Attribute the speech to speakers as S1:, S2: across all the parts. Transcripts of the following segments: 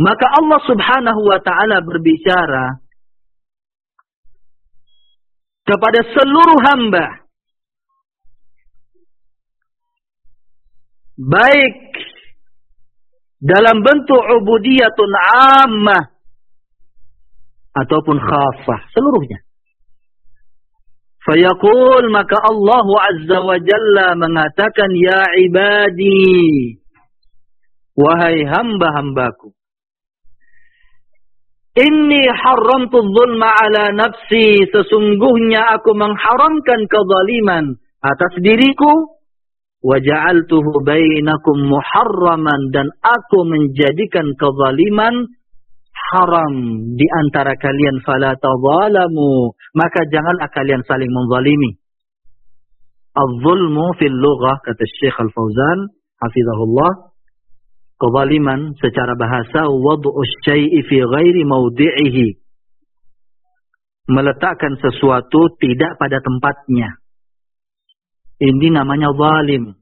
S1: Maka Allah Subhanahu wa ta'ala berbicara kepada seluruh hamba, baik dalam bentuk ubudiyatun ammah ataupun khafah, seluruhnya. Fayaqul, maka Allah Azza wa Jalla mengatakan, ya ibadi, wahai hamba-hambaku, inni haramtu dzulma ala nafsi, sesungguhnya aku mengharamkan kezaliman atas diriku, wa ja'altuhu bainakum muharraman, dan aku menjadikan kezaliman haram di antara kalian, fala tadzalamu, maka janganlah kalian saling menzalimi. Az-zulmu fil lughah, kata Syekh Al-Fauzan hafizahullah, kezaliman secara bahasa wad'u syai'i fi ghairi mawdi'ihi, meletakkan sesuatu tidak pada tempatnya. Ini namanya zalim.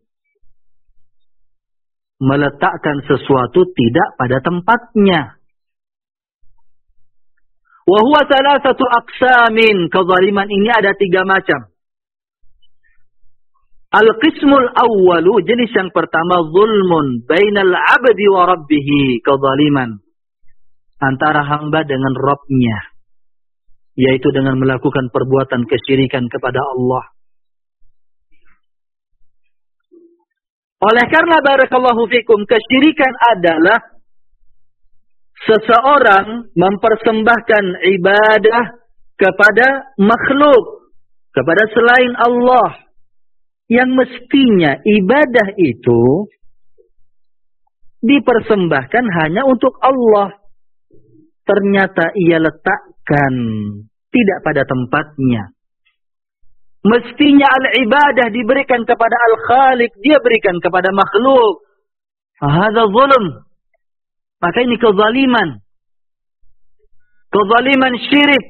S1: Meletakkan sesuatu tidak pada tempatnya. Wa huwa thalathatu aqsamin, kezaliman ini ada 3 macam. Al-qismul awwalu, jenis yang pertama, zulmun bainal abdi wa rabbih, kezaliman antara hamba dengan Rabbnya, yaitu dengan melakukan perbuatan kesyirikan kepada Allah. Oleh karena barakallahu fikum, kesyirikan adalah seseorang mempersembahkan ibadah kepada makhluk, kepada selain Allah, yang mestinya ibadah itu dipersembahkan hanya untuk Allah. Ternyata ia letakkan tidak pada tempatnya. Mestinya al-ibadah diberikan kepada al-khaliq, dia berikan kepada makhluk. Fahadha zulm. Maka ini kezaliman. Kezaliman syirik.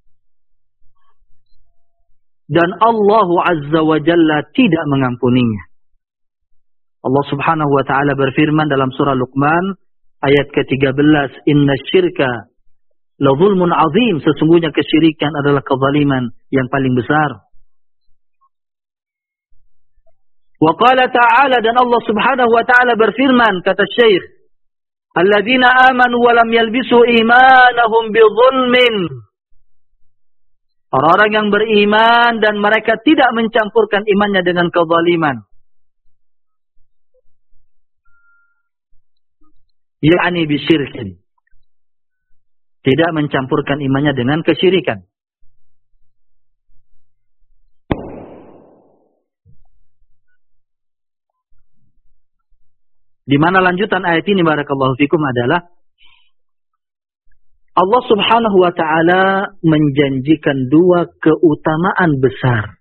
S1: Dan Allah Azza wa Jalla tidak mengampuninya. Allah Subhanahu wa ta'ala berfirman dalam surah Luqman ayat ke-13, inna syirka la zulmun azim, sesungguhnya kesyirikan adalah kezaliman yang paling besar. Wa qala ta'ala, dan Allah Subhanahu wa ta'ala berfirman, kata Syekh, alladzina amanu wa lam yalbisu imanahum bizulmin, orang-orang yang beriman dan mereka tidak mencampurkan imannya dengan kezaliman. Ya'ni bisyirkin, tidak mencampurkan imannya dengan kesyirikan. Di mana lanjutan ayat ini barakallahu fikum adalah Allah Subhanahu wa ta'ala menjanjikan 2 keutamaan besar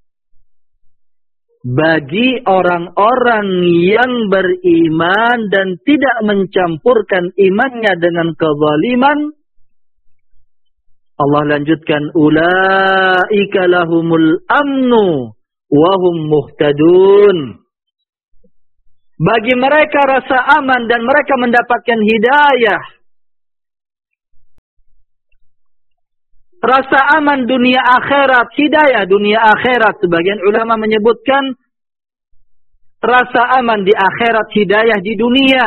S1: bagi orang-orang yang beriman dan tidak mencampurkan imannya dengan kezaliman. Allah lanjutkan, ulaika lahumul amnu wa hum muhtadun. Bagi mereka rasa aman dan mereka mendapatkan hidayah. Rasa aman dunia akhirat, hidayah dunia akhirat. Sebagian ulama menyebutkan rasa aman di akhirat, hidayah di dunia.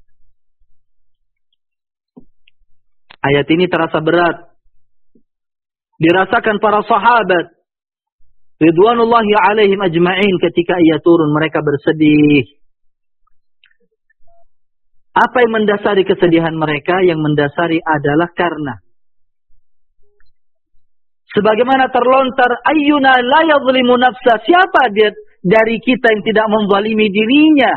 S1: Ayat ini terasa berat. Dirasakan para sahabat ridwanullahi alaihim ajma'in ketika ia turun, mereka bersedih. Apa yang mendasari kesedihan mereka? Yang mendasari adalah karena sebagaimana terlontar, ayyuna la yadhlimu nafsa, siapa dia dari kita yang tidak menzalimi dirinya?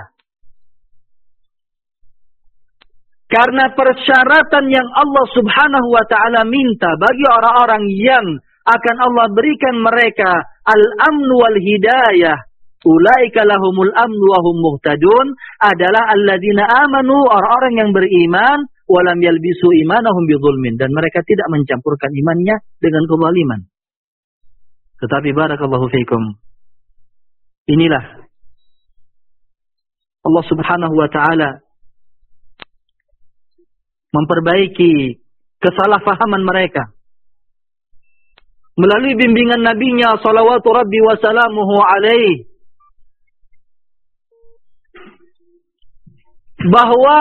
S1: Karena persyaratan yang Allah Subhanahu wa ta'ala minta bagi orang-orang yang akan Allah berikan mereka al-amnu wal hidayah, ulaika lahumul amnu wa hum muhtadun, adalah alladzina amanu, orang-orang yang beriman, walam yalbisu imanahum bidzulmin, dan mereka tidak mencampurkan imannya dengan kezaliman. Tetapi barakallahu fiikum, inilah Allah Subhanahu wa ta'ala memperbaiki kesalahpahaman mereka melalui bimbingan nabinya salawatu rabbi wa salamuhu alaih, bahwa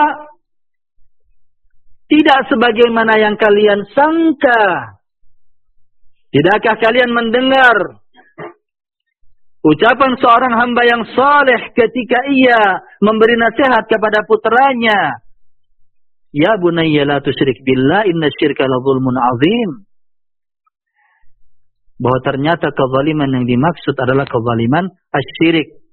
S1: tidak sebagaimana yang kalian sangka. Tidakkah kalian mendengar ucapan seorang hamba yang saleh ketika ia memberi nasihat kepada putranya, ya bunayya la tusyrik billah inna syirka la zulmun azim. Bahwa ternyata kezaliman yang dimaksud adalah kezaliman asyirik.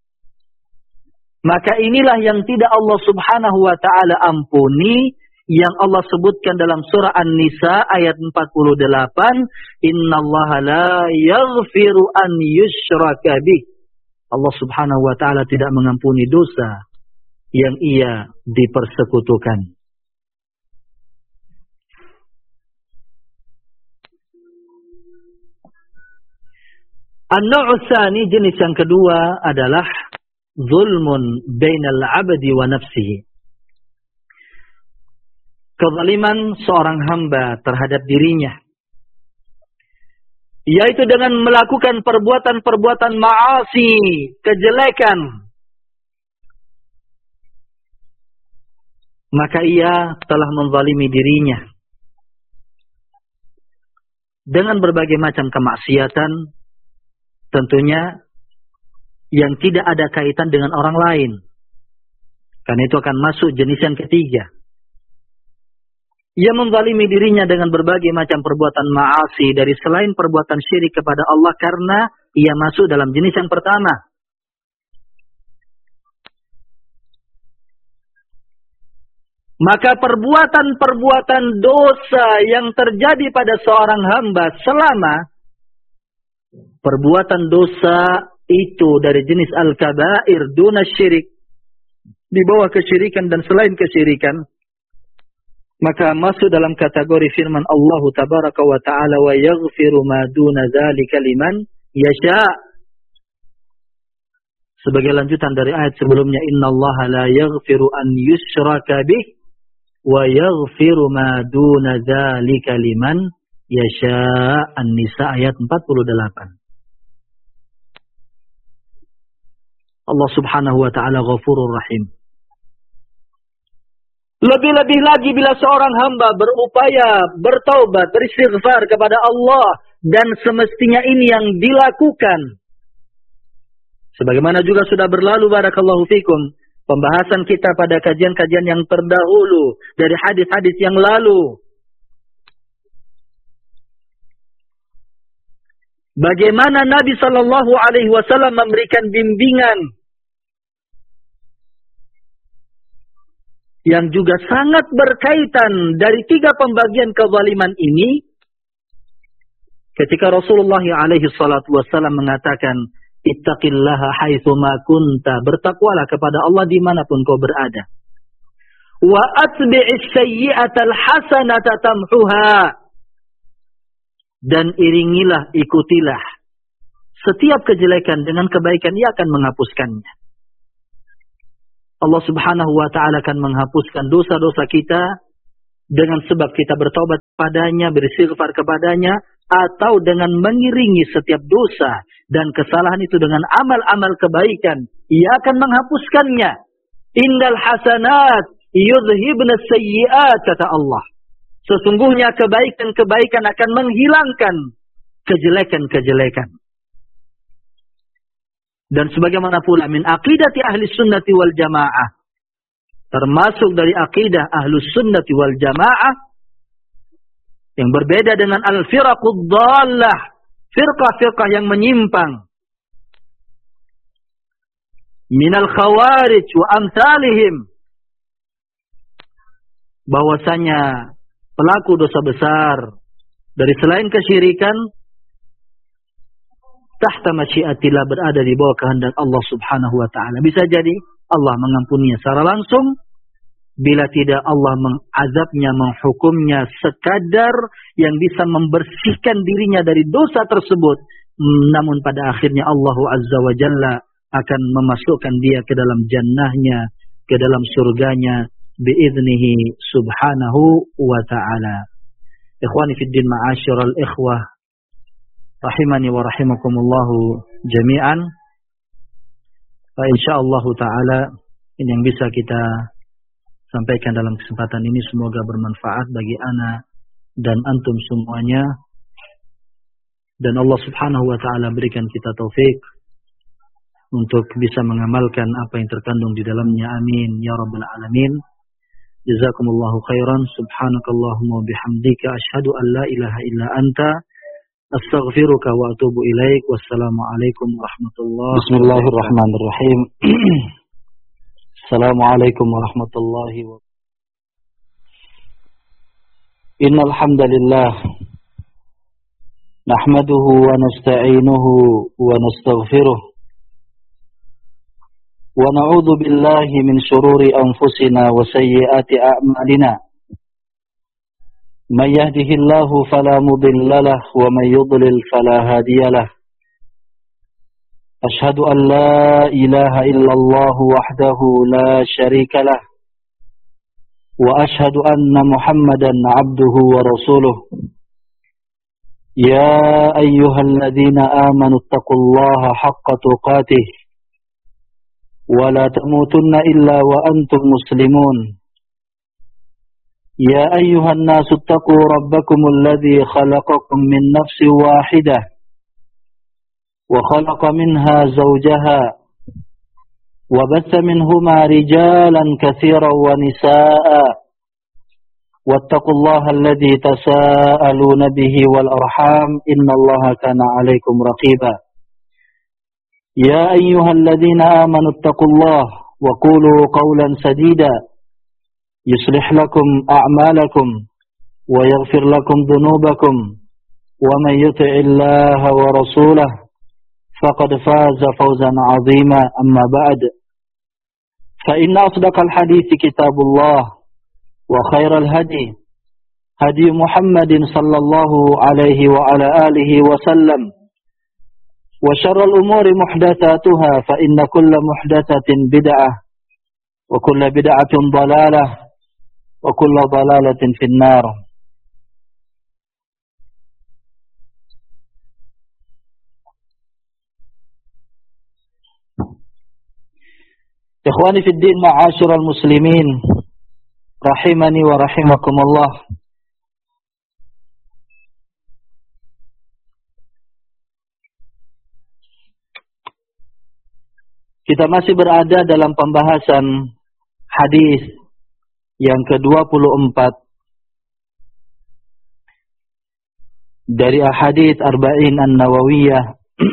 S1: Maka inilah yang tidak Allah subhanahu wa ta'ala ampuni, yang Allah sebutkan dalam surah An-Nisa ayat 48, innallaha la yaghfiru an yushraka bih. Allah subhanahu wa ta'ala tidak mengampuni dosa yang ia dipersekutukan. An-naw'u tsani, jenis yang kedua adalah zulmun bainal 'abdi wa nafsihi. Kezaliman seorang hamba terhadap dirinya, yaitu dengan melakukan perbuatan-perbuatan ma'asi, kejelekan. Maka ia telah menzalimi dirinya dengan berbagai macam kemaksiatan, tentunya yang tidak ada kaitan dengan orang lain. Karena itu akan masuk jenis yang ketiga. Ia menzalimi dirinya dengan berbagai macam perbuatan ma'asi dari selain perbuatan syirik kepada Allah, karena ia masuk dalam jenis yang pertama. Maka perbuatan-perbuatan dosa yang terjadi pada seorang hamba selama perbuatan dosa itu dari jenis al-kabair duna syirik, di bawah kesyirikan dan selain kesyirikan, maka masuk dalam kategori firman Allah tabaraka wa ta'ala, wa yaghfiru ma duna dzalika liman yasha. Sebagai lanjutan dari ayat sebelumnya, innallaha la yaghfiru an yushraka bih wa yaghfiru ma duna dzalika liman yasha. An-Nisa ayat 48. Allah subhanahu wa ta'ala ghafurur rahim. Lebih-lebih lagi bila seorang hamba berupaya bertaubat, beristighfar kepada Allah, dan semestinya ini yang dilakukan. Sebagaimana juga sudah berlalu barakallahu fikum pembahasan kita pada kajian-kajian yang terdahulu dari hadis-hadis yang lalu. Bagaimana Nabi sallallahu alaihi wasallam memberikan bimbingan yang juga sangat berkaitan dari tiga pembagian kezaliman ini, ketika Rasulullah alaihi salatu wasallam mengatakan, ittaqillaha haitsu ma kunta, bertakwalah kepada Allah dimanapun kau berada. Wa atbi'is sayyi'atal hasanata tamhuha, dan iringilah, ikutilah setiap kejelekan dengan kebaikan, ia akan menghapuskannya. Allah subhanahu wa ta'ala akan menghapuskan dosa-dosa kita dengan sebab kita bertobat padanya, beristighfar kepadanya, atau dengan mengiringi setiap dosa dan kesalahan itu dengan amal-amal kebaikan, ia akan menghapuskannya. Innal hasanat yudhibna sayyi'at, kata Allah. Sesungguhnya kebaikan-kebaikan akan menghilangkan kejelekan-kejelekan. Dan sebagaimana pula min aqidati ahli sunnati wal jamaah, termasuk dari akidah ahli sunnati wal jamaah, yang berbeda dengan al-firaqud dhallah, firqah-firqah yang menyimpang, minal khawarij wa amsalihim, bahwasanya pelaku dosa besar dari selain kesyirikan tahta masyiatillah, berada di bawah kehendak Allah subhanahu wa ta'ala. Bisa jadi Allah mengampuninya secara langsung, bila tidak Allah mengazabnya, menghukumnya sekadar yang bisa membersihkan dirinya dari dosa tersebut. Namun pada akhirnya Allah azza wa jalla akan memasukkan dia ke dalam jannahnya, ke dalam surganya, bi'idnihi subhanahu wa ta'ala. Ikhwani fid din, ma'asyiral ikhwah rahimani wa rahimakumullahu jami'an. Insyaallah ta'ala ini yang bisa kita sampaikan dalam kesempatan ini semoga bermanfaat bagi ana dan antum semuanya, dan Allah subhanahu wa ta'ala berikan kita taufik untuk bisa mengamalkan apa yang terkandung di dalamnya. Amin ya rabbal alamin. Jazakumullahu khairan. Subhanakallahumma bihamdika asyhadu an la ilaha illa anta astaghfiruka wa atubu ilaik. Wassalamualaikum warahmatullahi wabarakatuh. Bismillahirrahmanirrahim. Assalamualaikum warahmatullahi wabarakatuh. Innal hamdalillah nahmaduhu wa nasta'inuhu wa nastaghfiruh wa na'udzu billahi min shururi anfusina wa sayyiati a'malina. May yahdihillahu fala mudilla lahu wa may yudlil fala hadiya lahu. Ashhadu an la ilaha illallah wahdahu la syarika lahu wa ashhadu anna Muhammadan 'abduhu wa rasuluh. Ya ayyuhalladzina amanu taqullaha haqqa tuqatih ولا تموتن إلا وأنتم مسلمون. يا أيها الناس اتقوا ربكم الذي خلقكم من نفس واحدة وخلق منها زوجها وبث منهما رجالا كثيرا ونساء واتقوا الله الذي تساءلون به والأرحام إن الله كان عليكم رقيبا. يا أيها الذين آمنوا اتقوا الله وقولوا قولا سديدا يصلح لكم أعمالكم ويغفر لكم ذنوبكم ومن يطع الله ورسوله فقد فاز فوزا عظيما. أما بعد، فإن أصدق الحديث كتاب الله وخير الهدي هدي محمد صلى الله عليه وعلى آله وسلم وشر الأمور محدثاتها فإن كل محدثة بدعة وكل بدعة ضلالة وكل ضلالة في النار. Ikhwani fid din, ma'asyiral muslimin rahimani wa rahimakumullah. Kita masih berada dalam pembahasan hadis yang ke-24 dari ahadits Arba'in An-Nawawiyah.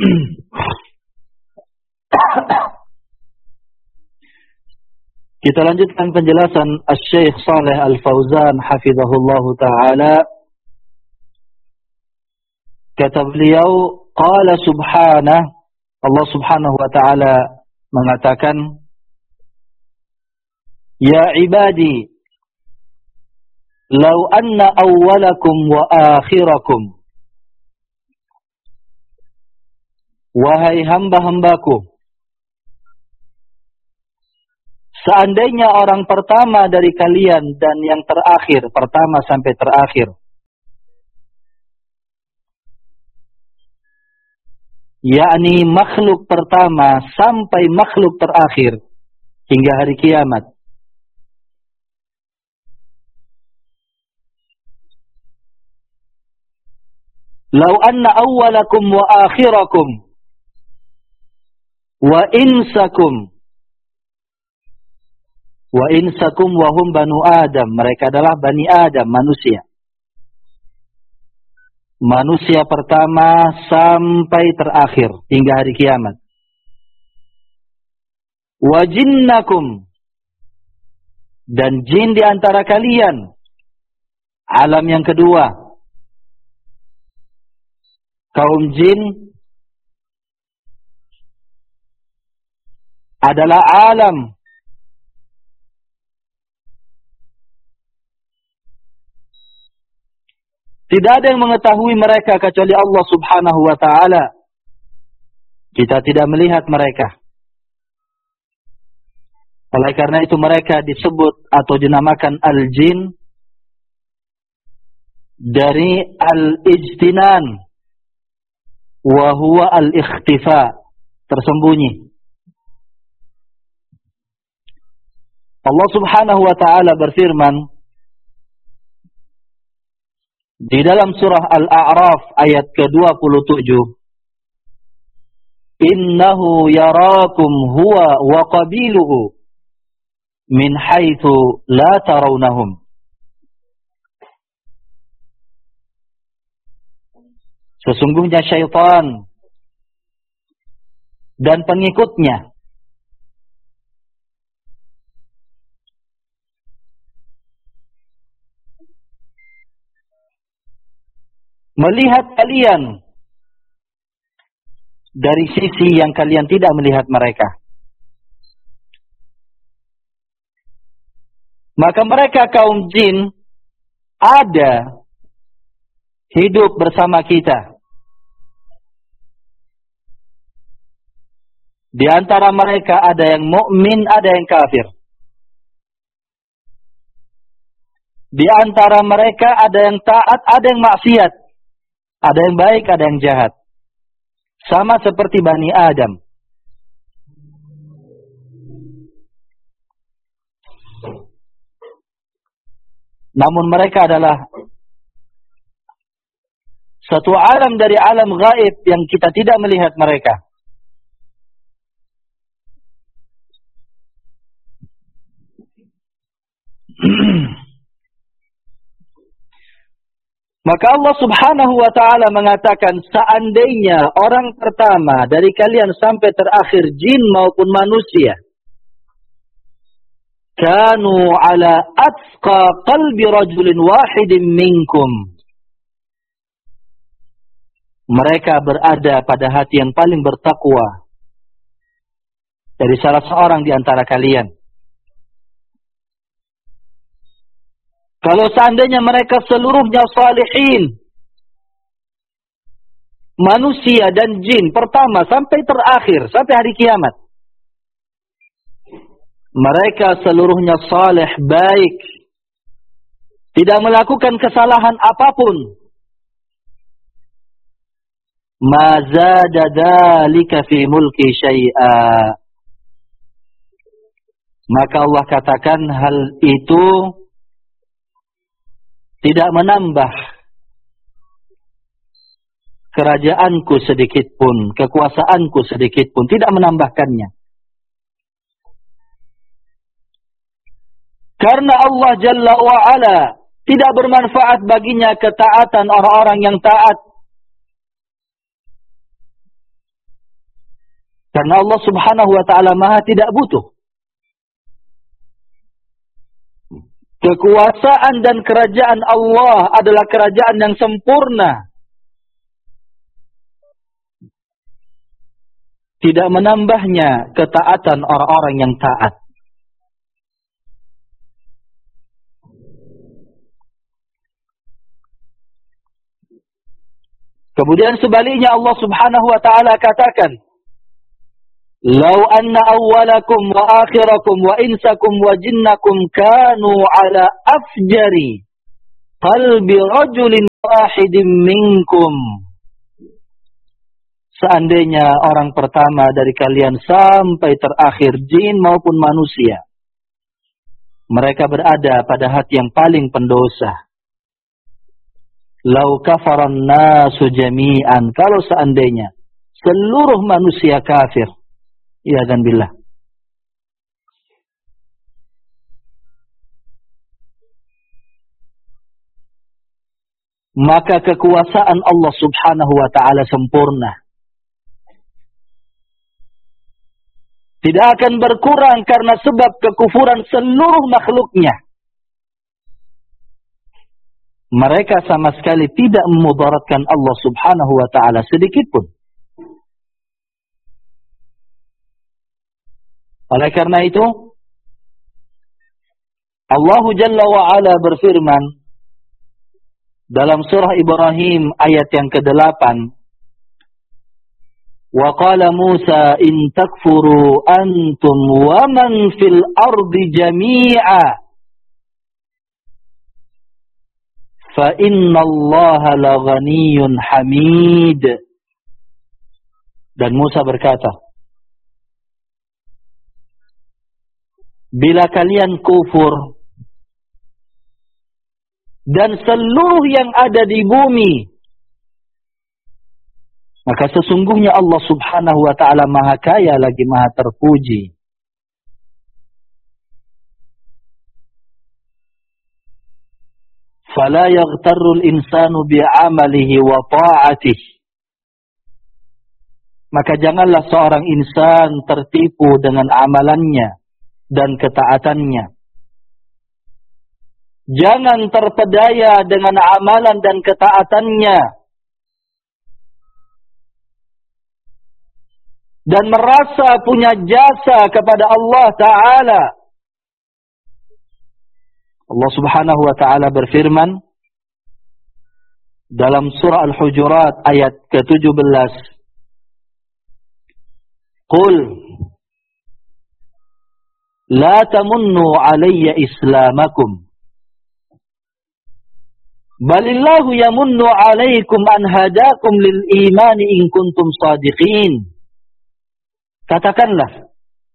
S1: Kita lanjutkan penjelasan Asy-Syaikh Shalih Al-Fauzan hafizahullahu taala. Kata beliau, qala subhanahu, Allah subhanahu wa taala mengatakan, ya ibadi, law anna awwalakum wa akhirakum, wahai hamba-hambaku, seandainya orang pertama dari kalian dan yang terakhir, pertama sampai terakhir, yakni makhluk pertama sampai makhluk terakhir hingga hari kiamat, law anna awwalakum wa akhirakum wa insakum wa hum banu Adam, mereka adalah Bani Adam, manusia. Manusia pertama sampai terakhir hingga hari kiamat. Wa jinnakum, dan jin di antara kalian, alam yang kedua. Kaum jin adalah alam tidak ada yang mengetahui mereka kecuali Allah subhanahu wa ta'ala. Kita tidak melihat mereka. Oleh karena itu mereka disebut atau dinamakan al-jin dari al-ijtinan wa huwa al-ikhtifa, tersembunyi. Allah Subhanahu wa taala berfirman di dalam surah Al-A'raf ayat ke-27, innahu yarakum huwa wa qabiluhu min haitsu la tarawnahum. Sesungguhnya syaitan dan pengikutnya melihat kalian dari sisi yang kalian tidak melihat mereka. Maka mereka kaum jin ada hidup bersama kita. Di antara mereka ada yang mukmin, ada yang kafir. Di antara mereka ada yang taat, ada yang maksiat. Ada yang baik, ada yang jahat. Sama seperti Bani Adam. Namun mereka adalah satu alam dari alam gaib yang kita tidak melihat mereka. Maka Allah Subhanahu wa taala mengatakan, seandainya orang pertama dari kalian sampai terakhir jin maupun manusia kanu ala atqa qalbi rajulin wahidin minkum, mereka berada pada hati yang paling bertakwa dari salah seorang di antara kalian. Kalau seandainya mereka seluruhnya salihin, manusia dan jin, pertama sampai terakhir, sampai hari kiamat, mereka seluruhnya saleh, baik, tidak melakukan kesalahan apapun, ma zada dzalika fi mulki syai'a, maka Allah katakan hal itu tidak menambah kerajaanku sedikit pun, kekuasaanku sedikit pun, tidak menambahkannya. Karena Allah Jalla wa'ala tidak bermanfaat baginya ketaatan orang-orang yang taat. Karena Allah Subhanahu wa ta'ala maha tidak butuh. Kekuasaan dan kerajaan Allah adalah kerajaan yang sempurna. Tidak menambahnya ketaatan orang-orang yang taat. Kemudian sebaliknya Allah Subhanahu wa ta'ala katakan, Lau anna awwalakum wa akhirakum wa insakum wa jinnakum kanu ala afjari qalbi rajulin wahidin minkum. Seandainya orang pertama dari kalian sampai terakhir jin maupun manusia, mereka berada pada hati yang paling pendosa. Lau kafaran nasu jami'an, kalau seandainya seluruh manusia kafir, iyadzan billah, maka kekuasaan Allah Subhanahu wa ta'ala sempurna. Tidak akan berkurang karena sebab kekufuran seluruh makhluknya. Mereka sama sekali tidak memudaratkan Allah Subhanahu wa ta'ala sedikit pun. Oleh karena itu, Allah Jalla wa'ala berfirman dalam surah Ibrahim ayat yang ke-8, Wa qala Musa in takfuru antum wa man fil ardi jami'a fa inna Allaha la ghaniyyun hamid. Dan Musa berkata, bila kalian kufur dan seluruh yang ada di bumi, maka sesungguhnya Allah subhanahu wa ta'ala maha kaya lagi maha terpuji. Fala yaghtarrul insanu bi'amalihi wa ta'atihi. Maka janganlah seorang insan tertipu dengan amalannya dan ketaatannya. Jangan terpedaya dengan amalan dan ketaatannya dan merasa punya jasa kepada Allah Ta'ala. Allah Subhanahu wa Ta'ala berfirman dalam surah Al-Hujurat ayat ke-17, Qul la tamunnu alayya islamakum balillahu yamunnu alaykum an hadakum lil imani in kuntum sadiqin. Katakanlah,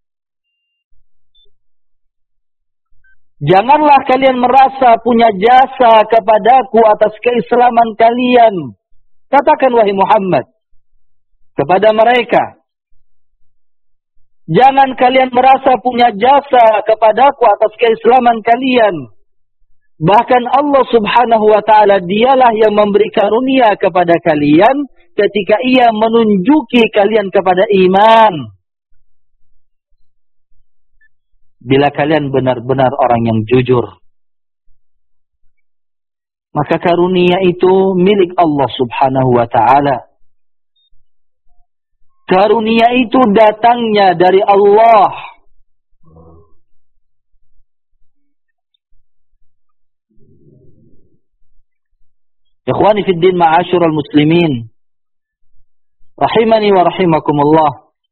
S1: janganlah kalian merasa punya jasa kepadaku atas keislaman kalian. Katakan wahai Muhammad kepada mereka, jangan kalian merasa punya jasa kepadaku atas keislaman kalian. Bahkan Allah subhanahu wa ta'ala dialah yang memberi karunia kepada kalian ketika ia menunjuki kalian kepada iman. Bila kalian benar-benar orang yang jujur, maka karunia itu milik Allah subhanahu wa ta'ala. Karunia itu datangnya dari Allah. Ikhwani fid din, ma'asyiral muslimin, rahimani wa rahimakumullah.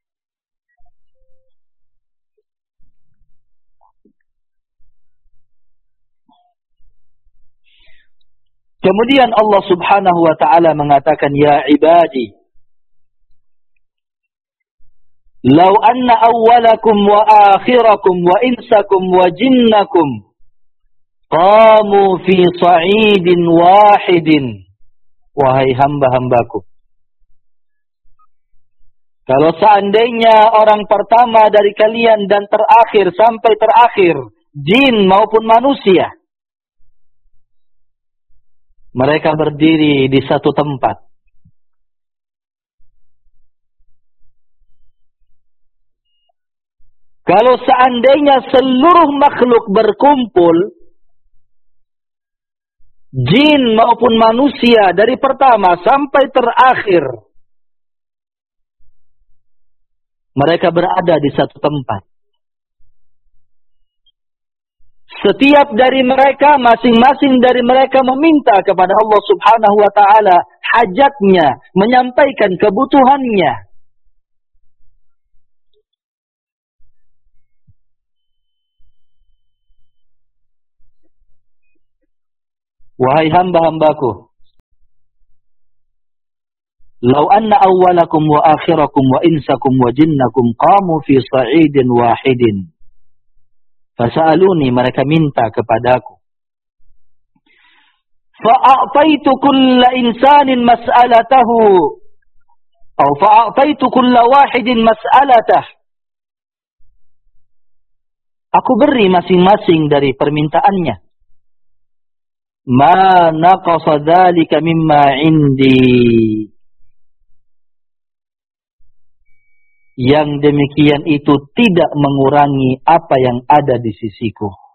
S1: Kemudian Allah subhanahu wa ta'ala mengatakan, ya ibadi, law anna awwalakum wa akhirakum wa insakum wa jinnakum qamu fi sa'idin wahidin. Wahai hamba-hambaku, kalau seandainya orang pertama dari kalian dan terakhir sampai terakhir, jin maupun manusia, mereka berdiri di satu tempat, kalau seandainya seluruh makhluk berkumpul, jin maupun manusia dari pertama sampai terakhir, mereka berada di satu tempat. Setiap dari mereka, masing-masing dari mereka meminta kepada Allah subhanahu wa ta'ala hajatnya, menyampaikan kebutuhannya. Wahai hamba-hambaku, law anna awwalakum wa akhirakum wa insakum wa jinnakum qamu fi sa'idin wahidin fasa'aluni, mereka minta kepadaku, fa'a'taitu kulla insanin mas'alatahu atau fa'a'taitu kulla wahidin mas'alatah, aku beri masing-masing dari permintaannya. Ma naqasa dzalika mimma indi, yang demikian itu tidak mengurangi apa yang ada di sisiku.